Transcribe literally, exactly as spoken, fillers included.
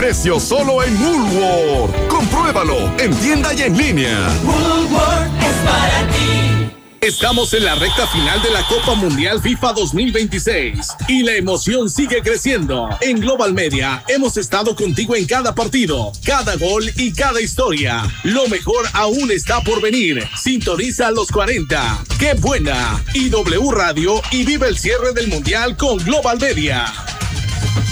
precio solo en Woolworth. Compruébalo en tienda y en línea. Woolworth es para ti. Estamos en la recta final de la Copa Mundial FIFA dos mil veintiséis y la emoción sigue creciendo. En Global Media hemos estado contigo en cada partido, cada gol y cada historia. Lo mejor aún está por venir. Sintoniza los cuarenta. ¡Qué buena! Y W Radio y vive el cierre del Mundial con Global Media.